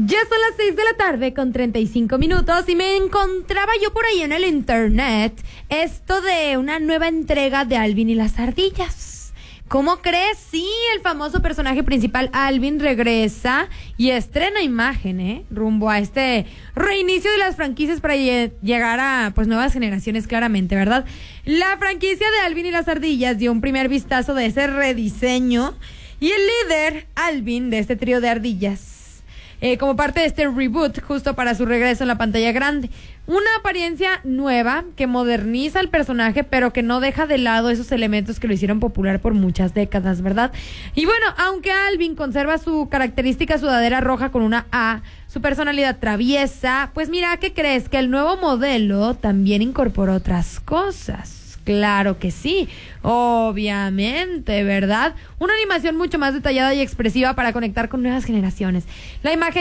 Ya son las 6 de la tarde con 35 minutos y me encontraba yo por ahí en el internet esto de una nueva entrega de Alvin y las ardillas. ¿Cómo crees? Sí, el famoso personaje principal Alvin regresa y estrena imagen, rumbo a este reinicio de las franquicias para llegar a nuevas generaciones, claramente, ¿verdad? La franquicia de Alvin y las ardillas dio un primer vistazo de ese rediseño y el líder, Alvin, de este trío de ardillas, como parte de este reboot justo para su regreso en la pantalla grande. Una apariencia nueva que moderniza al personaje, pero que no deja de lado esos elementos que lo hicieron popular por muchas décadas, ¿verdad? Y bueno, aunque Alvin conserva su característica sudadera roja con una A, su personalidad traviesa, pues mira, ¿qué crees? Que el nuevo modelo también incorporó otras cosas. Claro que sí, obviamente, ¿verdad? Una animación mucho más detallada y expresiva para conectar con nuevas generaciones. La imagen